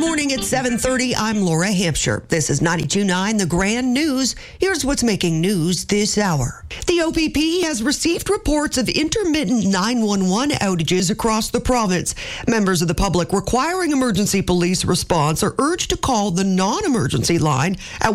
morning at 7:30. I'm Laura Hampshire. This is 92.9 The Grand News. Here's what's making news this hour. The OPP has received reports of intermittent 911 outages across the province. Members of the public requiring emergency police response are urged to call the non-emergency line at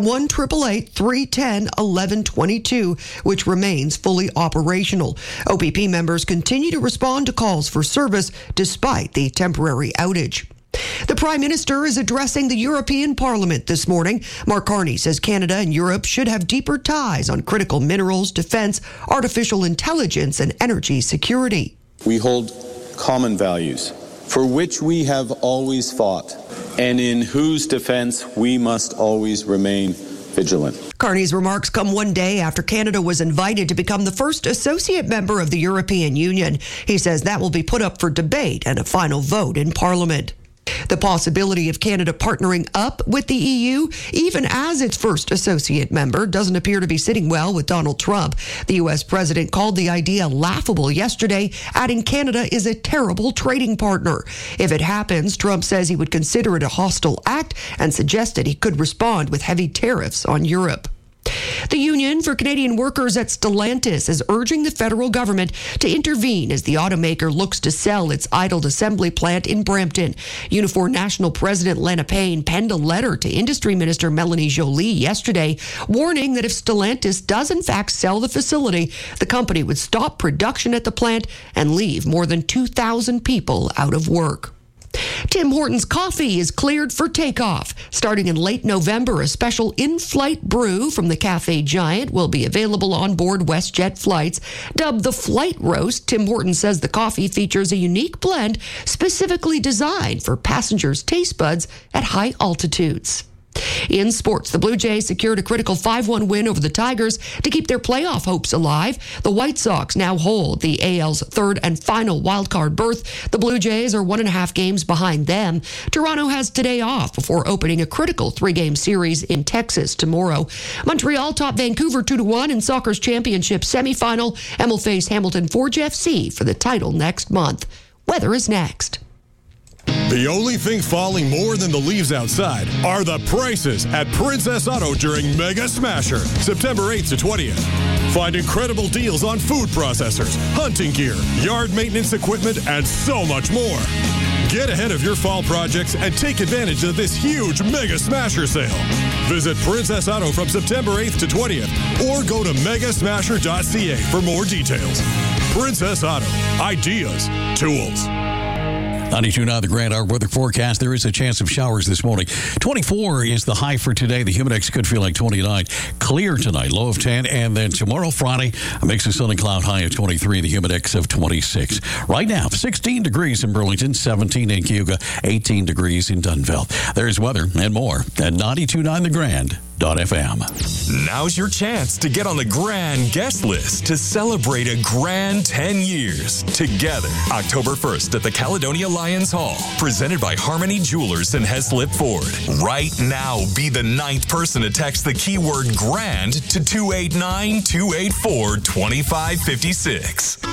1-888-310-1122, which remains fully operational. OPP members continue to respond to calls for service despite the temporary outage. The Prime Minister is addressing the European Parliament this morning. Mark Carney says Canada and Europe should have deeper ties on critical minerals, defense, artificial intelligence, and energy security. We hold common values for which we have always fought and in whose defense we must always remain vigilant. Carney's remarks come one day after Canada was invited to become the first associate member of the European Union. He says that will be put up for debate and a final vote in Parliament. The possibility of Canada partnering up with the EU, even as its first associate member, doesn't appear to be sitting well with Donald Trump. The U.S. president called the idea laughable yesterday, adding Canada is a terrible trading partner. If it happens, Trump says he would consider it a hostile act and suggested he could respond with heavy tariffs on Europe. The Union for Canadian Workers at Stellantis is urging the federal government to intervene as the automaker looks to sell its idled assembly plant in Brampton. Unifor National President Lena Payne penned a letter to Industry Minister Melanie Joly yesterday, warning that if Stellantis does in fact sell the facility, the company would stop production at the plant and leave more than 2,000 people out of work. Tim Hortons coffee is cleared for takeoff. Starting in late November, a special in-flight brew from the cafe giant will be available on board WestJet flights. Dubbed the Flight Roast, Tim Hortons says the coffee features a unique blend specifically designed for passengers' taste buds at high altitudes. In sports, the Blue Jays secured a critical 5-1 win over the Tigers to keep their playoff hopes alive. The White Sox now hold the AL's third and final wildcard berth. The Blue Jays are 1.5 games behind them. Toronto has today off before opening a critical 3-game series in Texas tomorrow. Montreal top Vancouver 2-1 in soccer's championship semifinal and will face Hamilton Forge FC for the title next month. Weather is next. The only thing falling more than the leaves outside are the prices at Princess Auto during Mega Smasher, September 8th to 20th. Find incredible deals on food processors, hunting gear, yard maintenance equipment, and so much more. Get ahead of your fall projects and take advantage of this huge Mega Smasher sale. Visit Princess Auto from September 8th to 20th or go to megasmasher.ca for more details. Princess Auto. Ideas. Tools. 92.9 The Grand Hour weather forecast. There is a chance of showers this morning. 24 is the high for today. The humidex could feel like 29. Clear tonight, low of 10. And then tomorrow, Friday, a mix of sun and cloud, high of 23. The humidex of 26. Right now, 16 degrees in Burlington, 17 in Cayuga, 18 degrees in Dunnville. There's weather and more at 92.9 The Grand.fm. Now's your chance to get on the grand guest list to celebrate a grand 10 years together. October 1st at the Caledonia Lions Hall, presented by Harmony Jewelers and Heslip Ford. Right now, be the 9th person to text the keyword grand to 289-284-2556.